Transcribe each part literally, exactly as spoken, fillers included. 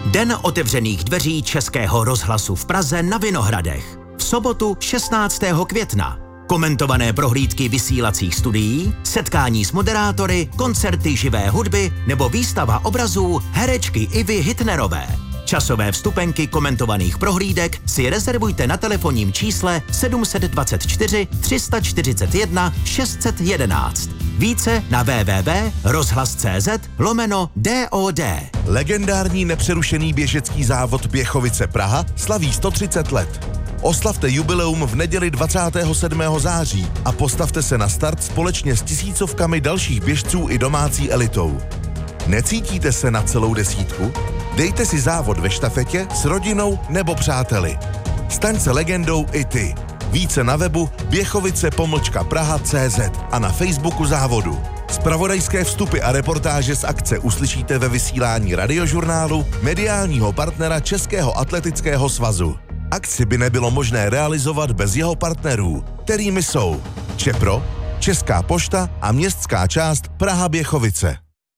Den otevřených dveří Českého rozhlasu v Praze na Vinohradech. V sobotu šestnáctého května. Komentované prohlídky vysílacích studií, setkání s moderátory, koncerty živé hudby nebo výstava obrazů herečky Ivy Hitnerové. Časové vstupenky komentovaných prohlídek si rezervujte na telefonním čísle sedm dva čtyři, tři čtyři jedna, šest jedna jedna. Více na www tečka rozhlas tečka cz lomeno dod. Legendární nepřerušený běžecký závod Běchovice Praha slaví sto třicet let. Oslavte jubileum v neděli dvacátého sedmého září a postavte se na start společně s tisícovkami dalších běžců i domácí elitou. Necítíte se na celou desítku? Dejte si závod ve štafetě s rodinou nebo přáteli. Staň se legendou i ty. Více na webu běchovice pomlčka praha tečka cz a na Facebooku závodu. Zpravodajské vstupy a reportáže z akce uslyšíte ve vysílání Radiožurnálu, mediálního partnera Českého atletického svazu. Akci by nebylo možné realizovat bez jeho partnerů, kterými jsou Čepro, Česká pošta a městská část Praha Běchovice.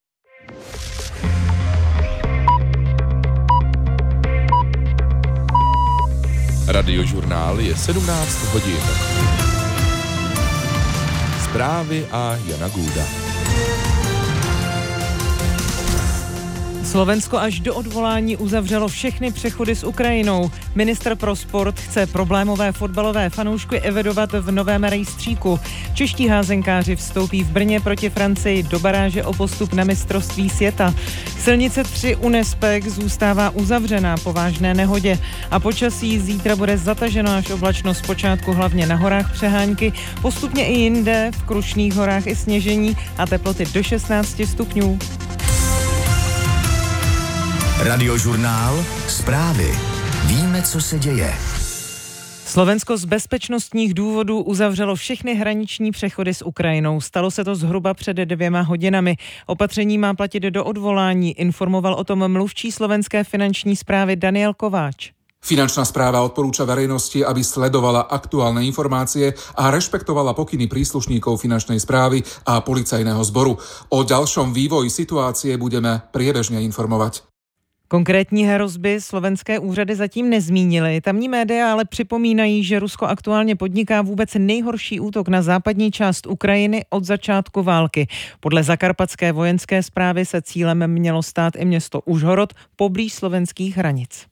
Radiožurnál je sedmnáct hodin. Zprávy a Jana Gůda. Slovensko až do odvolání uzavřelo všechny přechody s Ukrajinou. Ministr pro sport chce problémové fotbalové fanoušky evidovat v novém rejstříku. Čeští házenkáři vstoupí v Brně proti Francii do baráže o postup na mistrovství světa. Silnice tři u Nespek zůstává uzavřená po vážné nehodě a počasí zítra bude zataženo až oblačno, zpočátku hlavně na horách přehánky, postupně i jinde, v Krušných horách i sněžení a teploty do šestnáct stupňů. Radiožurnál, zprávy. Víme, co se děje. Slovensko z bezpečnostních důvodů uzavřelo všechny hraniční přechody s Ukrajinou. Stalo se to zhruba před dvěma hodinami. Opatření má platit do odvolání, informoval o tom mluvčí slovenské finanční správy Daniel Kováč. Finančná správa odporúča verejnosti, aby sledovala aktuálne informácie a rešpektovala pokyny príslušníkov finančnej správy a policajného zboru. O ďalšom vývoji situácie budeme priebežne informovať. Konkrétní hrozby slovenské úřady zatím nezmínily. Tamní média ale připomínají, že Rusko aktuálně podniká vůbec nejhorší útok na západní část Ukrajiny od začátku války. Podle zakarpatské vojenské správy se cílem mělo stát i město Užhorod poblíž slovenských hranic.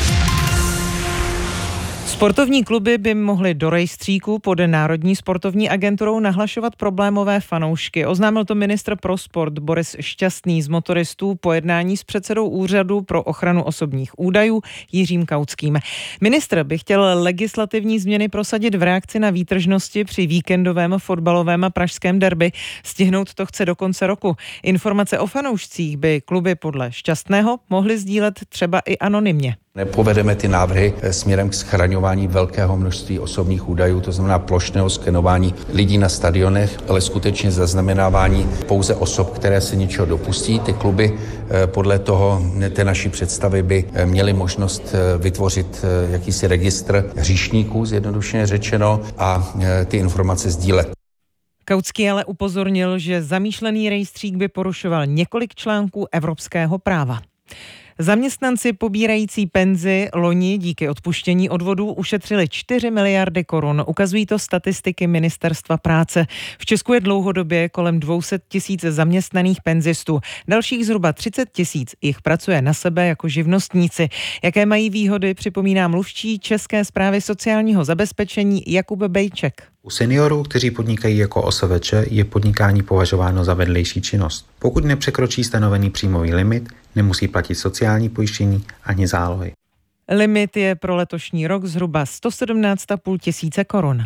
Sportovní kluby by mohly do rejstříku pod Národní sportovní agenturou nahlašovat problémové fanoušky. Oznámil to ministr pro sport Boris Šťastný z motoristů po jednání s předsedou úřadu pro ochranu osobních údajů Jiřím Kautským. Ministr by chtěl legislativní změny prosadit v reakci na výtržnosti při víkendovém fotbalovém a pražském derby. Stihnout to chce do konce roku. Informace o fanoušcích by kluby podle Šťastného mohly sdílet třeba i anonymně. Nepovedeme ty návrhy směrem k schraňování velkého množství osobních údajů, to znamená plošného skenování lidí na stadionech, ale skutečně zaznamenávání pouze osob, které se něčeho dopustí. Ty kluby podle toho, té naší představy by měly možnost vytvořit jakýsi registr hříšníků, zjednodušeně řečeno, a ty informace sdílet. Kautský ale upozornil, že zamýšlený rejstřík by porušoval několik článků evropského práva. Zaměstnanci pobírající penzi loni díky odpuštění odvodů ušetřili čtyři miliardy korun. Ukazují to statistiky Ministerstva práce. V Česku je dlouhodobě kolem dvě stě tisíc zaměstnaných penzistů. Dalších zhruba třicet tisíc jich pracuje na sebe jako živnostníci. Jaké mají výhody, připomíná mluvčí České správy sociálního zabezpečení Jakub Bejček. U seniorů, kteří podnikají jako O S V Č, je podnikání považováno za vedlejší činnost. Pokud nepřekročí stanovený příjmový limit, nemusí platit sociální pojištění ani zálohy. Limit je pro letošní rok zhruba sto sedmnáct a půl tisíce korun.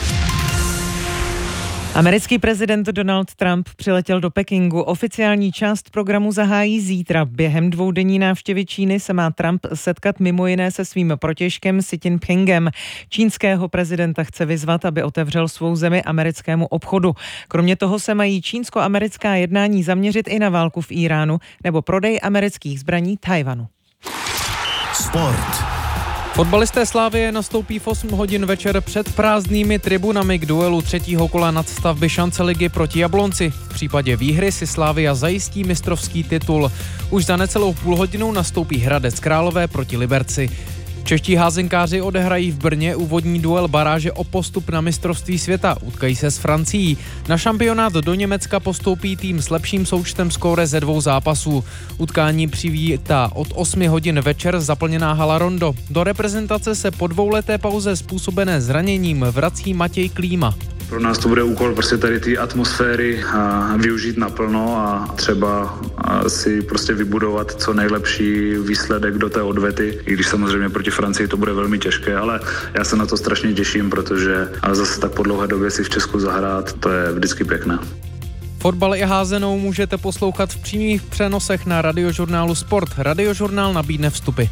Americký prezident Donald Trump přiletěl do Pekingu. Oficiální část programu zahájí zítra. Během dvoudenní návštěvy Číny se má Trump setkat mimo jiné se svým protějškem Xi Jinpingem. Čínského prezidenta chce vyzvat, aby otevřel svou zemi americkému obchodu. Kromě toho se mají čínsko-americká jednání zaměřit i na válku v Íránu nebo prodej amerických zbraní Tchaj-wanu. Sport. Fotbalisté Slavie nastoupí v osm hodin večer před prázdnými tribunami k duelu třetího kola nadstavby šance ligy proti Jablonci. V případě výhry si Slavia zajistí mistrovský titul. Už za necelou půl hodinu nastoupí Hradec Králové proti Liberci. Čeští házenkáři odehrají v Brně úvodní duel baráže o postup na mistrovství světa. Utkají se s Francií. Na šampionát do Německa postoupí tým s lepším součtem skóre ze dvou zápasů. Utkání přivítá od osmi hodin večer zaplněná hala Rondo. Do reprezentace se po dvouleté pauze způsobené zraněním vrací Matěj Klíma. Pro nás to bude úkol prostě tady té atmosféry a využít naplno a třeba si prostě vybudovat co nejlepší výsledek do té odvety, i když samozřejmě proti Francii to bude velmi těžké, ale já se na to strašně těším, protože zase tak po dlouhé době si v Česku zahrát, to je vždycky pěkné. Fotbal i házenou můžete poslouchat v přímých přenosech na Radiožurnálu Sport. Radiožurnál nabídne vstupy.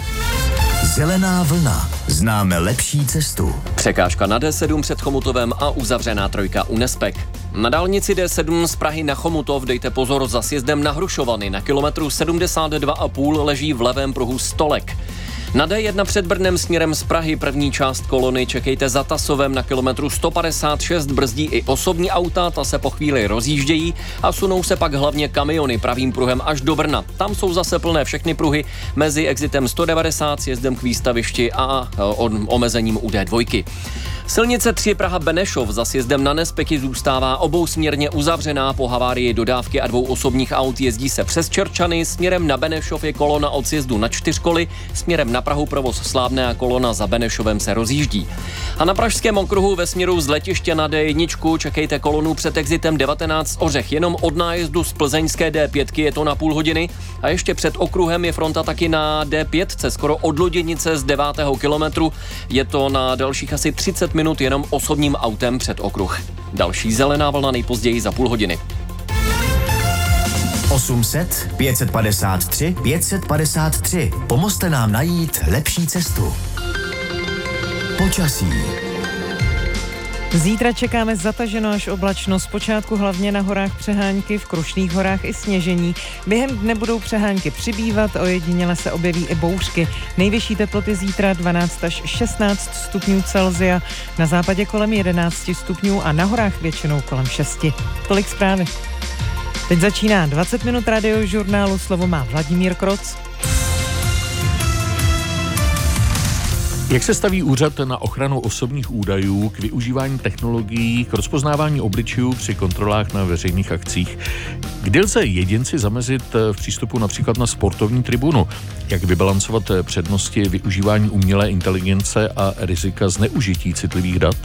Zelená vlna. Známe lepší cestu. Překážka na D sedm před Chomutovem a uzavřená trojka u Nespek. Na dálnici D sedm z Prahy na Chomutov dejte pozor za sjezdem na Hrušovany. Na kilometru sedmdesát dva a půl leží v levém pruhu stolek. Na D jedna před Brnem směrem z Prahy první část kolony čekejte za Tasovem na kilometru sto padesát šest, brzdí i osobní auta, ta se po chvíli rozjíždějí a sunou se pak hlavně kamiony pravým pruhem až do Brna. Tam jsou zase plné všechny pruhy mezi exitem sto devadesát, sjezdem k výstavišti a omezením u D dva. Silnice tři Praha Benešov za sjezdem na Nespeky zůstává obousměrně uzavřená po havárii dodávky a dvou osobních aut. Jezdí se přes Čerčany, směrem na Benešov je kolona od sjezdu na čtyřkoly, směrem na Prahu provoz slábne a kolona za Benešovem se rozjíždí. A na pražském okruhu ve směru z letiště na D jedna čekejte kolonu před exitem devatenáct Ořech. Jenom od nájezdu z plzeňské D pět je to na půl hodiny a ještě před okruhem je fronta taky na D pět, skoro od Loděnice z devátého kilometru. Je to na dalších asi třicet minut jenom osobním autem před okruh. Další zelená vlna nejpozději za půl hodiny. osm set, pět set padesát tři, pět set padesát tři. Pomozte nám najít lepší cestu. Počasí. Zítra čekáme zataženo až oblačno, zpočátku hlavně na horách přehánky, v Krušných horách i sněžení. Během dne budou přehánky přibývat, ojediněle se objeví i bouřky. Nejvyšší teploty zítra dvanáct až šestnáct stupňů Celsia, na západě kolem jedenáct stupňů a na horách většinou kolem šesti. Tolik zprávy. Teď začíná dvacet minut Radiožurnálu, slovo má Vladimír Kroc. Jak se staví úřad na ochranu osobních údajů k využívání technologií k rozpoznávání obličejů při kontrolách na veřejných akcích? Kdy lze jedinci zamezit v přístupu například na sportovní tribunu? Jak vybalancovat přednosti využívání umělé inteligence a rizika zneužití citlivých dat?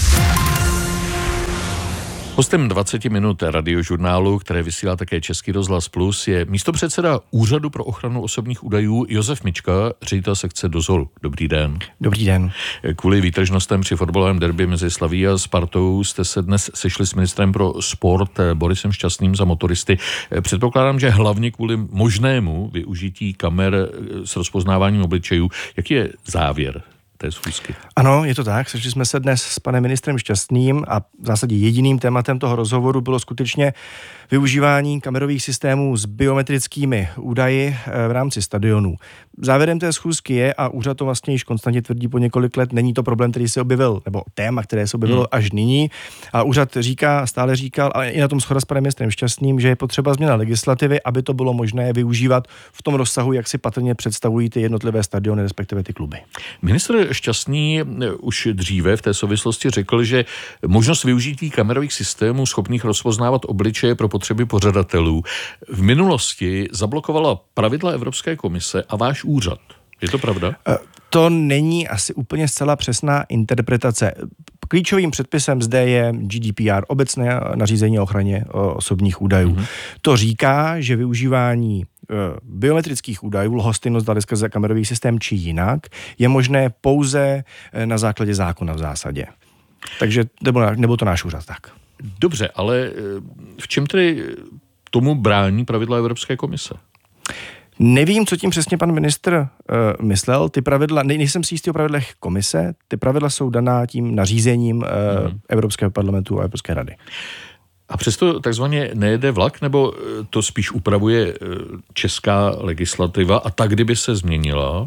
Hostem dvacet minut Radiožurnálu, které vysílá také Český rozhlas Plus, je místopředseda Úřadu pro ochranu osobních údajů Josef Mička, ředitel sekce dozoru. Dobrý den. Dobrý den. Kvůli výtržnostem při fotbalovém derby mezi Slaví a Spartou jste se dnes sešli s ministrem pro sport Borisem Šťastným za motoristy. Předpokládám, že hlavně kvůli možnému využití kamer s rozpoznáváním obličejů. Jaký je závěr té schůzky? Ano, je to tak. Sešli jsme se dnes s panem ministrem Šťastným a v zásadě jediným tématem toho rozhovoru bylo skutečně využívání kamerových systémů s biometrickými údaji v rámci stadionů. Závěrem té schůzky je, a úřad to vlastně již konstantně tvrdí po několik let, není to problém, který se objevil, nebo téma, které se objevilo hmm. až nyní. A úřad říká, stále říkal, ale i na tom shoda s panem ministrem Šťastným, že je potřeba změna legislativy, aby to bylo možné využívat v tom rozsahu, jak si patrně představují ty jednotlivé stadiony, respektive ty kluby. Ministr Šťastný už dříve v té souvislosti řekl, že možnost využití kamerových systémů schopných rozpoznávat obličeje pro potřeby pořadatelů v minulosti zablokovala pravidla Evropské komise a váš úřad. Je to pravda? To není asi úplně zcela přesná interpretace. Klíčovým předpisem zde je G D P R, obecné nařízení o ochraně osobních údajů. Mm-hmm. To říká, že využívání biometrických údajů, lhostejnost dali skrze kamerový systém či jinak, je možné pouze na základě zákona v zásadě. Takže nebo, nebo to náš úřad tak. Dobře, ale v čem tedy tomu brání pravidla Evropské komise? Nevím, co tím přesně pan ministr uh, myslel. Ty pravidla, ne, nejsem si jistý o pravidlech komise, ty pravidla jsou daná tím nařízením uh, mm. Evropského parlamentu a Evropské rady. A přesto takzvaně nejede vlak, nebo to spíš upravuje česká legislativa a tak, kdyby se změnila,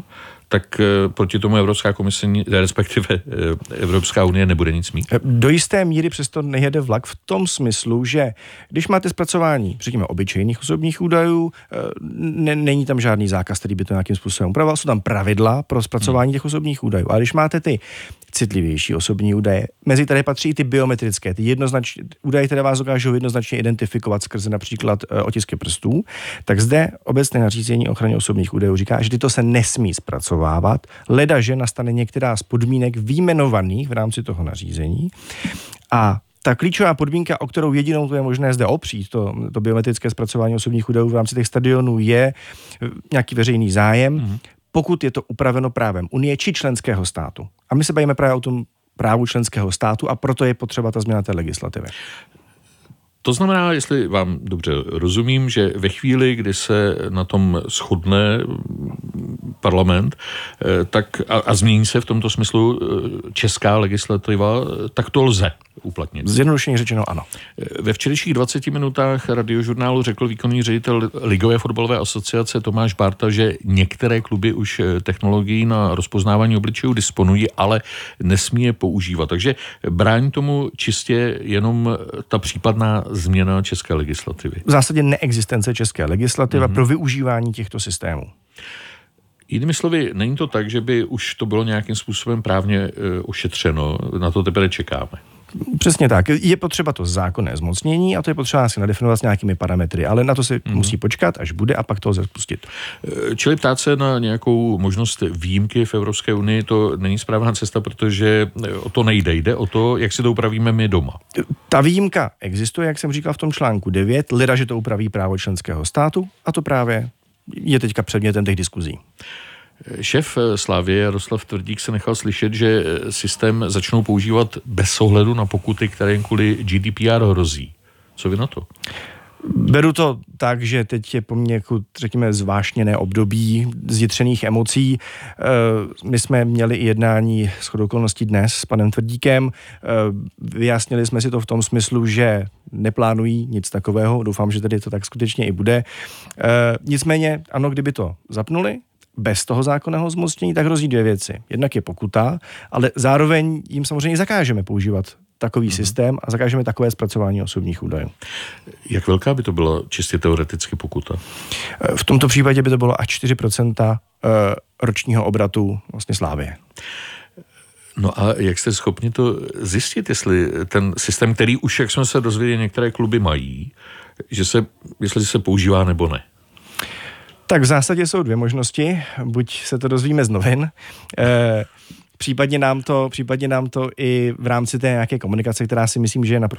tak proti tomu Evropská komise, respektive Evropská unie nebude nic mít. Do jisté míry přesto nejede vlak v tom smyslu, že když máte zpracování, řekněme, obyčejných osobních údajů, ne, není tam žádný zákaz, který by to nějakým způsobem upravoval, jsou tam pravidla pro zpracování těch osobních údajů. A když máte ty citlivější osobní údaje, mezi tady patří i ty biometrické, ty jednoznačně, údaje, které vás dokážou jednoznačně identifikovat skrze například e, otisky prstů, tak zde obecné nařízení o ochraně osobních údajů říká, že tyto se nesmí zpracovávat, leda, že nastane některá z podmínek vyjmenovaných v rámci toho nařízení. A ta klíčová podmínka, o kterou jedinou to je možné zde opřít, to, to biometrické zpracování osobních údajů v rámci těch stadionů, je nějaký veřejný zájem, mm-hmm. pokud je to upraveno právem Unie či členského státu. A my se bavíme právě o tom právu členského státu a proto je potřeba ta změna té legislativy. To znamená, jestli vám dobře rozumím, že ve chvíli, kdy se na tom shodne parlament tak a, a změní se v tomto smyslu česká legislativa, tak to lze uplatnit. Zjednodušeně řečeno ano. Ve včerejších dvaceti minutách Radiožurnálu řekl výkonný ředitel Ligové fotbalové asociace Tomáš Bárta, že některé kluby už technologií na rozpoznávání obličejů disponují, ale nesmí je používat. Takže brání tomu čistě jenom ta případná změna české legislativy. V zásadě neexistence české legislativy mm-hmm. pro využívání těchto systémů. Jinými slovy, není to tak, že by už to bylo nějakým způsobem právně e, ošetřeno, na to teprve čekáme. Přesně tak. Je potřeba to zákonné zmocnění a to je potřeba si nadefinovat s nějakými parametry, ale na to se mm. musí počkat, až bude a pak to lze spustit. Čili ptát se na nějakou možnost výjimky v Evropské unii, to není správná cesta, protože o to nejde. Jde o to, jak si to upravíme my doma. Ta výjimka existuje, jak jsem říkal v tom článku devět, leda, že to upraví právo členského státu a to právě je teďka předmětem těch diskuzí. Šéf Slavie Jaroslav Tvrdík se nechal slyšet, že systém začnou používat bez ohledu na pokuty, které jim kvůli G D P R hrozí. Co vy na to? Beru to tak, že teď je poměrku, řekněme, zvášněné období zjitřených emocí. My jsme měli i jednání shodou okolností dnes s panem Tvrdíkem. Vyjasnili jsme si to v tom smyslu, že neplánují nic takového. Doufám, že tedy to tak skutečně i bude. Nicméně, ano, kdyby to zapnuli, bez toho zákonného zmocnění, tak hrozí dvě věci. Jednak je pokuta, ale zároveň jim samozřejmě zakážeme používat takový mm-hmm. systém a zakážeme takové zpracování osobních údajů. Jak velká by to byla čistě teoreticky pokuta? V tomto případě by to bylo až čtyři procenta ročního obratu vlastně Slavie. No a jak jste schopni to zjistit, jestli ten systém, který už, jak jsme se dozvěděli, některé kluby mají, že se, jestli se používá nebo ne? Tak v zásadě jsou dvě možnosti. Buď se to dozvíme z novin, eh, případně nám to, případně nám to i v rámci té nějaké komunikace, která si myslím, že je